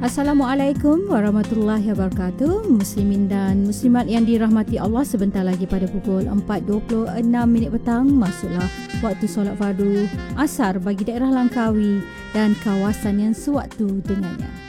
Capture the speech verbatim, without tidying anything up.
Assalamualaikum warahmatullahi wabarakatuh. Muslimin dan muslimat yang dirahmati Allah, sebentar lagi pada pukul empat dua puluh enam minit petang masuklah waktu solat fardu asar bagi daerah Langkawi dan kawasan yang sewaktu dengannya.